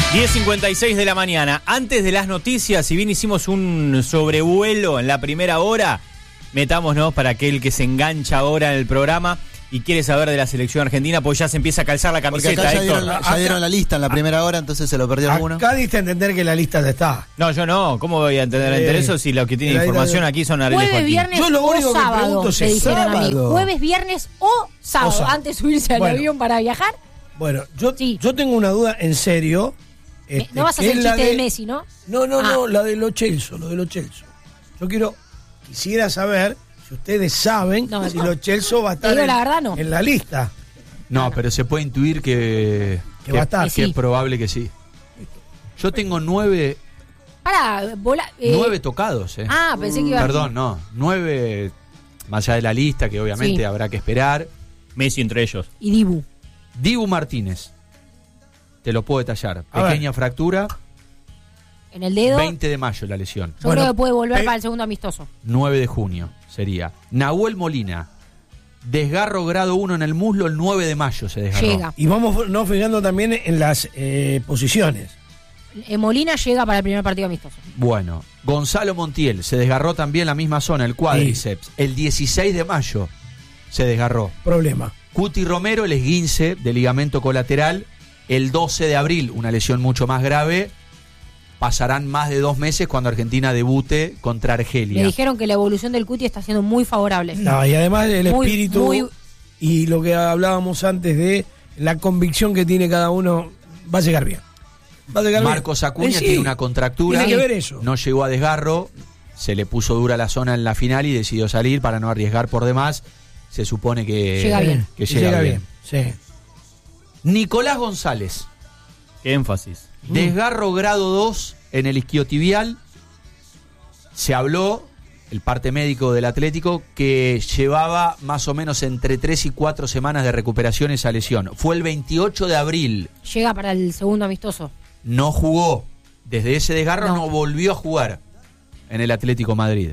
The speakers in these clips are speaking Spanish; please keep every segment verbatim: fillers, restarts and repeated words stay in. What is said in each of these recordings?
diez cincuenta y seis de la mañana. Antes de las noticias, si bien hicimos un sobrevuelo en la primera hora, metámonos para aquel que se engancha ahora en el programa y quiere saber de la selección argentina, pues ya se empieza a calzar la camiseta. Porque acá ya, Héctor. dieron, la, ya dieron la lista en la primera hora, entonces se lo perdió alguno. Acá diste a entender que la lista ya está. No, yo no. ¿Cómo voy a entender Eh, eso si los que tienen información aquí son Ariel y Jueves, Joaquín? viernes Yo lo o único que sábado, pregunto es me dijeron a mí. sábado. Jueves, viernes o sábado, O sábado. antes de subirse al Bueno. avión para viajar. Bueno, yo, Sí. yo tengo una duda en serio. este, No vas a que hacer es el la chiste de Messi, ¿no? No, no, Ah. no, la de los Chelsea, lo de los Chelsea. Yo quiero, quisiera saber si ustedes saben No, si no. los Chelsea va a Te estar digo en, la verdad, no. en la lista. No, pero se puede intuir que, Que va a estar. que Sí. es probable que sí. Yo tengo nueve, Para, vola, eh, nueve tocados, ¿eh? Ah, pensé que iba a Perdón, no. Nueve, más allá de la lista, que obviamente Sí. habrá que esperar. Messi entre ellos. Y Dibu. Dibu Martínez. Te lo puedo detallar. A Pequeña fractura, En el dedo. veinte de mayo la lesión. Yo Bueno, creo que puede volver pe- para el segundo amistoso. nueve de junio sería. Nahuel Molina. Desgarro grado uno en el muslo, el nueve de mayo se desgarró. Llega. Y vamos no fijando también en las eh, posiciones. Eh, Molina llega para el primer partido amistoso. Bueno, Gonzalo Montiel se desgarró también la misma zona, el cuádriceps. El dieciséis de mayo se desgarró. Problema. Cuti Romero, el esguince de ligamento colateral. El doce de abril, una lesión mucho más grave. Pasarán más de dos meses cuando Argentina debute contra Argelia. Me dijeron que la evolución del Cuti está siendo muy favorable. No, y además el Muy, espíritu muy- y lo que hablábamos antes de la convicción que tiene cada uno va a llegar bien. Va a llegar bien. Marcos Acuña Eh, sí, tiene una contractura. Tiene que ver eso. No llegó a desgarro. Se le puso dura la zona en la final y decidió salir para no arriesgar por demás. Se supone que Llega bien. Que Y llega, bien. Sí. Nicolás González. Qué énfasis. Desgarro grado dos en el isquiotibial. Se habló, el parte médico del Atlético, que llevaba más o menos entre tres y cuatro semanas de recuperación esa lesión. Fue el veintiocho de abril. Llega para el segundo amistoso. No jugó. Desde ese desgarro no, No. volvió a jugar en el Atlético Madrid.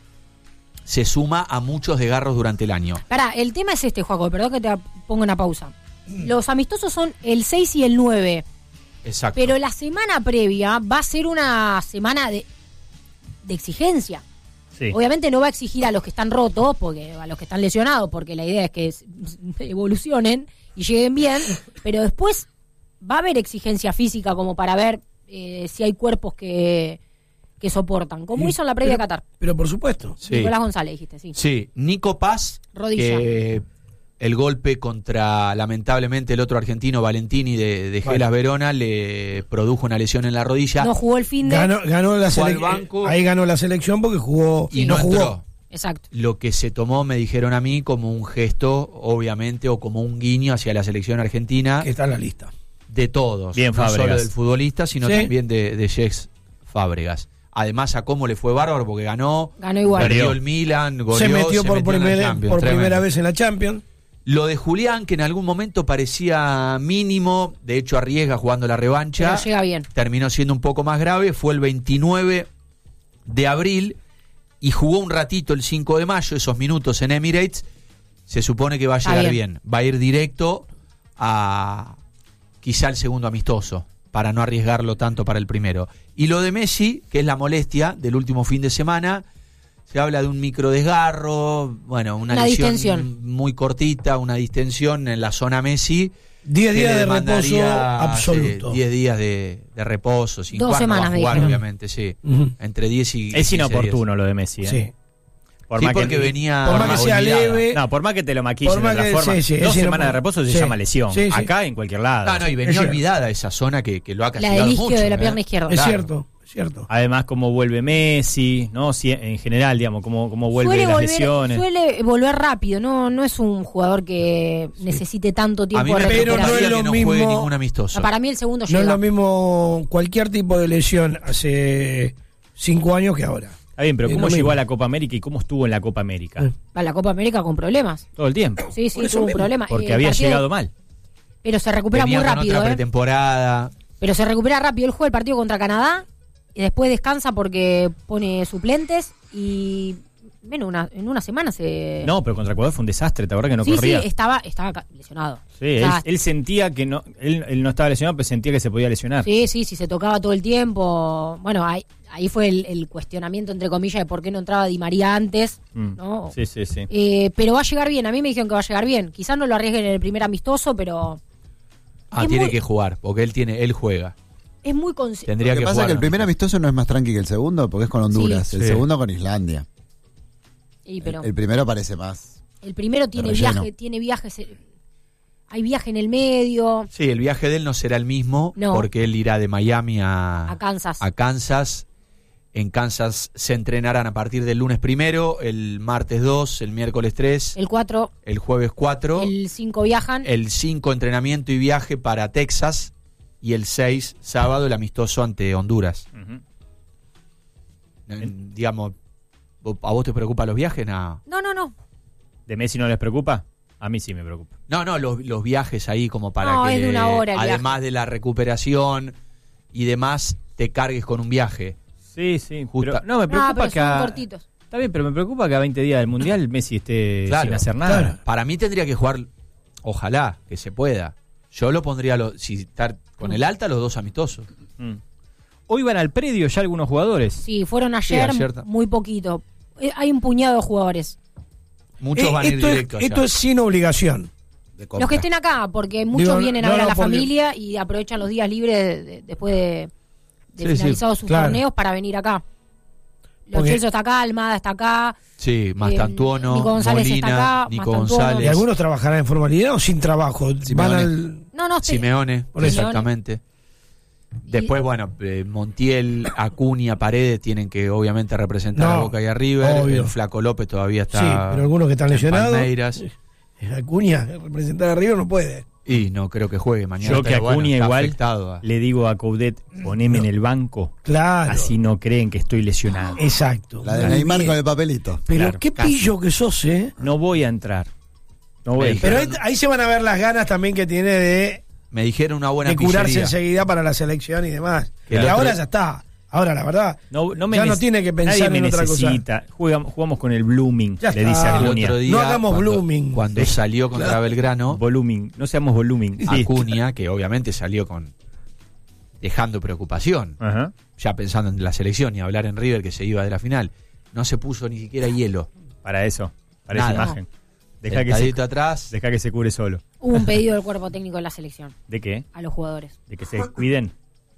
Se suma a muchos desgarros durante el año. Pará, el tema es este, Juaco, perdón que te ponga una pausa. Los amistosos son el seis y el nueve, Exacto. pero la semana previa va a ser una semana de, de exigencia. Sí. Obviamente no va a exigir a los que están rotos, porque a los que están lesionados, porque la idea es que es- evolucionen y lleguen bien, pero después va a haber exigencia física como para ver eh, si hay cuerpos que, que soportan, como hizo en la previa de Qatar. Pero por supuesto. Sí. Nicolás González, dijiste, sí. Sí, Nico Paz, Rodilla. que el golpe contra, lamentablemente, el otro argentino, Valentini, de, de Gelas Verona, le produjo una lesión en la rodilla. No jugó el fin de... Ganó, ganó la Fue al selección. banco. Ahí ganó la selección porque jugó y no, jugó. entró. Exacto. Lo que se tomó, me dijeron a mí, como un gesto, obviamente, o como un guiño hacia la selección argentina, Que está en la lista. de todos. Bien, no Fábregas. solo del futbolista, sino Sí. también de, de Jex Fábregas. Además, a cómo le fue bárbaro, porque ganó, Ganó igual. perdió Perdió. el Milan, goleó, se metió por, en la primera, Champions, por tremendo. primera vez en la Champions. Lo de Julián, que en algún momento parecía mínimo, de hecho arriesga jugando la revancha, Pero llega bien. terminó siendo un poco más grave, fue el veintinueve de abril y jugó un ratito el cinco de mayo, esos minutos en Emirates, se supone que va a Está llegar bien. bien. va a ir directo a quizá el segundo amistoso, para no arriesgarlo tanto para el primero. Y lo de Messi, que es la molestia del último fin de semana, se habla de un microdesgarro, bueno, una, Una lesión distensión. muy cortita, una distensión en la zona Messi. Diez que días le de reposo demandaría, absoluto. sí, diez días de, de reposo, sin Dos jugar, no va a semanas me jugar, dijeron. obviamente, sí. Ujú. Entre diez y Es quince inoportuno lo de Messi, ¿eh? Sí. Por Sí, más porque que, venía Por más que sea olvidada. leve. No, por más que te lo maquillen Por de más otra que- forma, sí, sí, dos es semanas inoportuno. de reposo se Sí. llama lesión. Sí, sí. Acá, en cualquier lado. Ah, no, y Es venía cierto. olvidada esa zona que, que lo ha La castigado del isquio mucho. de la ¿eh? pierna izquierda. Es Claro. cierto, es cierto. Además, cómo vuelve Messi, ¿no? Si- en general, digamos, cómo, cómo vuelve Suele las volver, lesiones. suele volver rápido, no no es un jugador que necesite tanto A mí tiempo me de Pero no preocuparía es recuperación. lo que no mismo- juegue ningún amistoso. Para mí el segundo No llega. es lo mismo cualquier tipo de lesión hace cinco años que ahora. Está bien, pero Es ¿cómo lo llegó mismo. a la Copa América y cómo estuvo en la Copa América? Mm. A la Copa América con problemas. Todo el tiempo. Sí, sí, Por eso tuvo un mismo. problema. Porque Eh, había partido- llegado mal. Pero se recupera Venía muy con rápido, otra ¿eh? pretemporada. Pero se recupera rápido. Él juega el partido contra Canadá y después descansa porque pone suplentes y menos una, en una semana se... No, pero contra Ecuador fue un desastre, ¿te acuerdas que no sí, corría? sí, estaba, estaba ca- lesionado. Sí, O sea, él, él sentía que no, él, él no estaba lesionado, pero sentía que se podía lesionar. Sí, sí, sí, se tocaba todo el tiempo. Bueno, ahí, ahí fue el, el cuestionamiento, entre comillas, de por qué no entraba Di María antes, Mm. ¿no? Sí, sí, sí. Eh, pero va a llegar bien, a mí me dijeron que va a llegar bien. Quizás no lo arriesguen en el primer amistoso, pero Ah, Es tiene muy- que jugar, porque él tiene, él juega. es muy consciente. Tendría Lo que que pasa jugar. es que el primer amistoso no es más tranqui que el segundo, porque es con Honduras. Sí. El Sí. segundo con Islandia. Sí, pero El, el primero parece más. el primero tiene relleno. viaje, tiene viajes, eh, hay viaje en el medio, Sí, el viaje de él no será el mismo, No. porque él irá de Miami a, a Kansas. a Kansas. En Kansas se entrenarán a partir del lunes primero, el martes dos, el miércoles tres, El cuatro, el jueves cuatro, el cinco viajan. el cinco entrenamiento y viaje para Texas y el seis sábado el amistoso ante Honduras. Ujú. Eh, Digamos, ¿a vos te preocupan los viajes? No, No, no, no. ¿De Messi no les preocupa? A mí sí me preocupa. no, no los, los viajes ahí como para No, que, es de una hora el además viaje. de la recuperación y demás, te cargues con un viaje. Sí, sí. Justa- Pero, no, me No, preocupa pero que son a, cortitos. Está bien, pero me preocupa que a veinte días del Mundial Messi esté Claro, sin hacer nada. claro. Para mí tendría que jugar, ojalá, que se pueda. Yo lo pondría, lo- si estar con el alta, los dos amistosos. Mm. Hoy van al predio ya algunos jugadores. Sí, fueron ayer, ayer ta- muy poquito. Eh, Hay un puñado de jugadores. Muchos Eh, van a ir esto, es, directo allá. esto es sin obligación. De compra. Los que estén acá, porque muchos Digo, vienen a no, ver a no, la porque- familia y aprovechan los días libres de- de- después de, de Sí, sí, finalizados sus claro. torneos para venir acá. Los Porque- Chelsea está acá, Almada está acá. Sí, Mastantuono, Eh, Nico González está Molina, acá, Nico Mastantuono. González, ¿Y algunos trabajarán en formalidad o sin trabajo? Van Simeone. al... No, no, sí. Simeone, Por eso. exactamente. Después, bueno, eh, Montiel, Acuña, Paredes tienen que obviamente representar No, a Boca y a River. obvio. El Flaco López todavía está. Sí, pero algunos que están en lesionados. Palmeiras. Acuña, representar a River no puede. Y no creo que juegue mañana. Yo que pero bueno, Acuña está igual afectado a- le digo a Coudet, poneme en el banco, Claro. así no creen que estoy lesionado. Exacto. La de Neymar con el papelito. Pero Claro, qué casi. pillo que sos, ¿eh? No voy a entrar. No voy a Me entrar. Pero ahí, ahí se van a ver las ganas también que tiene de, Me dijeron una buena de curarse pillería. enseguida para la selección y demás. Que Y el otro- ahora ya está. Ahora, la verdad, No, no me ya no nece- tiene que pensar nadie me en otra cosa. necesita. Jugamos, jugamos con el blooming, Ya le está. dice El Acuña. otro día, No hagamos cuando, blooming. Cuando salió contra Belgrano, Voluming, no seamos voluming. Sí. Acuña, que obviamente salió con dejando preocupación, Ajá. ya pensando en la selección y hablar en River que se iba de la final, no se puso ni siquiera hielo. Para eso, para Nada. esa imagen. Deja que, Sentadito se, atrás. deja que se cure solo. Hubo un pedido del cuerpo técnico de la selección ¿De qué? a los jugadores. ¿De que se cuiden?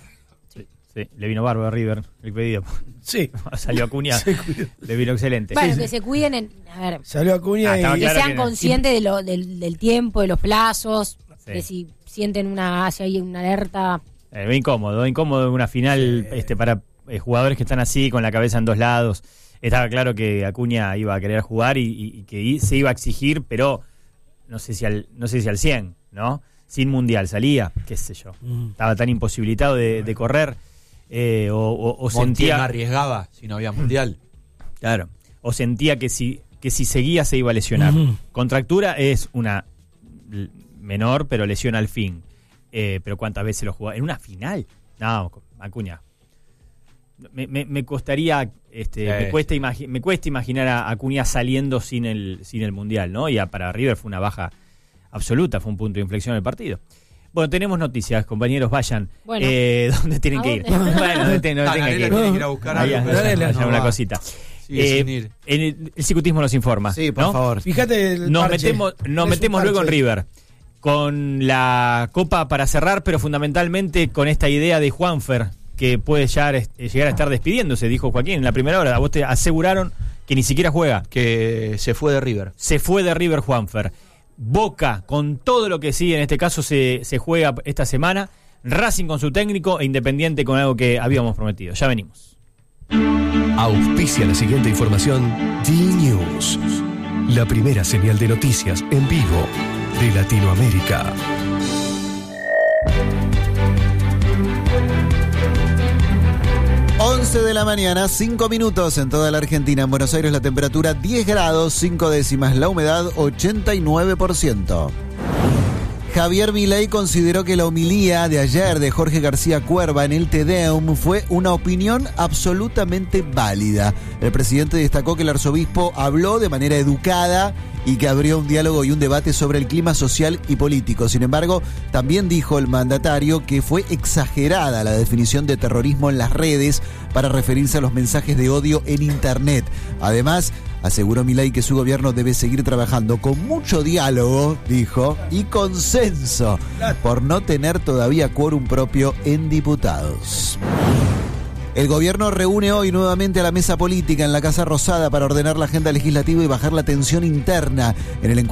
Sí. Sí, le vino barbo a River el pedido. sí. Salió Acuña, Se cuidó. le vino excelente. Bueno, sí. que se cuiden, en, a ver, Salió Acuña Ah, estaba y... que claro sean que- conscientes de lo, del, del tiempo, de los plazos, Sí. de si sienten una, si hay una alerta. Eh, ve incómodo, incómodo una final este para eh, jugadores que están así, con la cabeza en dos lados. Estaba claro que Acuña iba a querer jugar y, y- y que i- se iba a exigir, pero no sé si al, no sé si al cien, ¿no? Sin mundial salía, qué sé yo. Mm. Estaba tan imposibilitado de, de correr eh, o, o- o Montiel no sentía, arriesgaba si no había mundial. claro, o sentía que si que si seguía se iba a lesionar. Ujú. Contractura es una l- menor, pero lesión al fin. Eh, pero ¿cuántas veces lo jugó? ¿En una final? No, Acuña. Me, me, me costaría, este, Sí, me cuesta imagi- me cuesta imaginar a Acuña saliendo sin el, sin el Mundial, ¿no? Y a- para River fue una baja absoluta, fue un punto de inflexión del partido. Bueno, tenemos noticias, compañeros, vayan. Bueno. Eh, ¿Dónde tienen ¿A que ir? dónde? Bueno, donde te- donde Ah, tengan que Narela ir. tiene que ir a buscar Ahí, algo, allá, pero Narela, allá no una va. cosita. Sigue Eh, sin ir. el, el cicutismo nos informa. Sí, por ¿no? favor. Fíjate el Nos parche. metemos, nos Es un metemos luego en parche. River. Con la Copa para cerrar, pero fundamentalmente con esta idea de Juanfer, que puede ya est- llegar a estar despidiéndose, dijo Joaquín en la primera hora. A vos te aseguraron que ni siquiera juega. Que se fue de River. Se fue de River Juanfer. Boca, con todo lo que sigue, en este caso se, se juega esta semana. Racing con su técnico e Independiente con algo que habíamos prometido. Ya venimos. Auspicia la siguiente información D-News, la primera señal de noticias en vivo de Latinoamérica. once de la mañana, cinco minutos en toda la Argentina. En Buenos Aires la temperatura diez grados, cinco décimas. La humedad ochenta y nueve por ciento. Javier Milei consideró que la homilía de ayer de Jorge García Cuerva en el Te Deum fue una opinión absolutamente válida. El presidente destacó que el arzobispo habló de manera educada y que abrió un diálogo y un debate sobre el clima social y político. Sin embargo, también dijo el mandatario que fue exagerada la definición de terrorismo en las redes para referirse a los mensajes de odio en Internet. Además, aseguró Milei que su gobierno debe seguir trabajando con mucho diálogo, dijo, y consenso, por no tener todavía quórum propio en diputados. El gobierno reúne hoy nuevamente a la mesa política en la Casa Rosada para ordenar la agenda legislativa y bajar la tensión interna en el encuentro